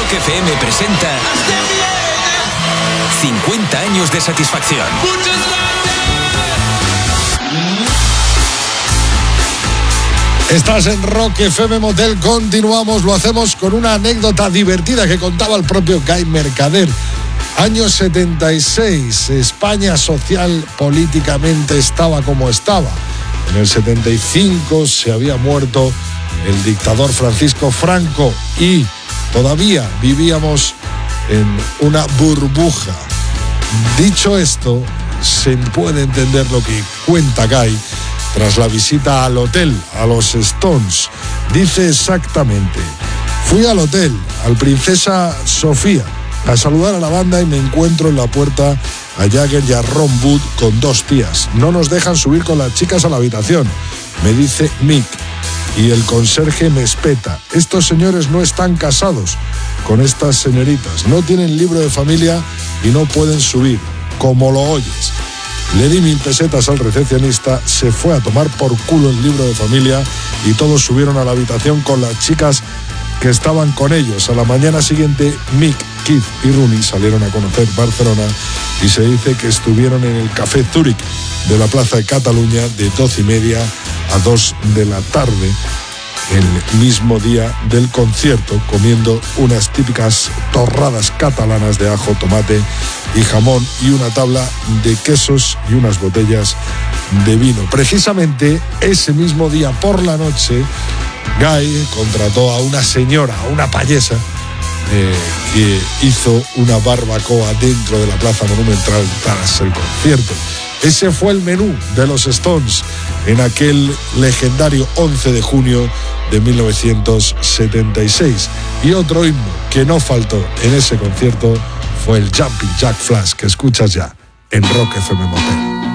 Rock FM presenta 50 años de satisfacción. Estás en Rock FM Motel, continuamos, lo hacemos con una anécdota divertida que contaba el propio Guy Mercader. Año 76, España social políticamente estaba como estaba. En el 75 se había muerto el dictador Francisco Franco y todavía vivíamos en una burbuja. Dicho esto, se puede entender lo que cuenta Guy tras la visita al hotel, a los Stones. Dice exactamente: fui al hotel, al Princesa Sofía, a saludar a la banda y me encuentro en la puerta a Jagger y a Ron Wood con dos tías. No nos dejan subir con las chicas a la habitación, me dice Mick. Y el conserje me espeta: estos señores no están casados con estas señoritas, no tienen libro de familia y no pueden subir, como lo oyes. Le di 1.000 pesetas al recepcionista, se fue a tomar por culo el libro de familia y todos subieron a la habitación con las chicas que estaban con ellos. A la mañana siguiente, Mick, Keith y Rooney salieron a conocer Barcelona y se dice que estuvieron en el Café Zúrich de la Plaza de Cataluña de 12:30 a 2 de la tarde, el mismo día del concierto, comiendo unas típicas torradas catalanas de ajo, tomate y jamón y una tabla de quesos y unas botellas de vino. Precisamente ese mismo día por la noche, Guy contrató a una señora, a una payesa, que hizo una barbacoa dentro de la Plaza Monumental tras el concierto. Ese fue el menú de los Stones en aquel legendario 11 de junio de 1976. Y otro himno que no faltó en ese concierto fue el Jumping Jack Flash, que escuchas ya en Rock FM Motel.